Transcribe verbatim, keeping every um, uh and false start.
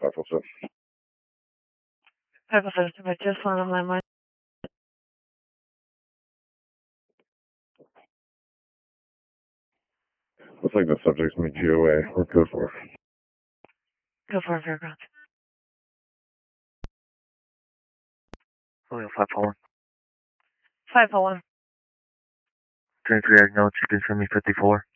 five oh seven. five oh seven, I just on my mind. Looks like the subject's in the G O A. We're good for. Go for it, Fairgrounds. Julio five four one. five oh one. twenty-three, I know you can send me fifty-four.